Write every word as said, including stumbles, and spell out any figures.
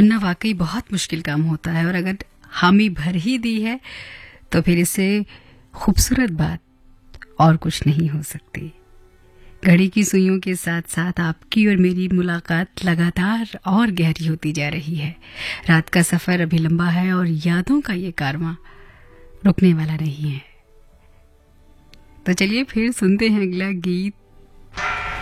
चुनना वाकई बहुत मुश्किल काम होता है और अगर हामी भर ही दी है तो फिर इससे खूबसूरत बात और कुछ नहीं हो सकती। घड़ी की सुइयों के साथ साथ आपकी और मेरी मुलाकात लगातार और गहरी होती जा रही है। रात का सफर अभी लंबा है और यादों का ये कारवां रुकने वाला नहीं है। तो चलिए फिर सुनते हैं अगला गीत।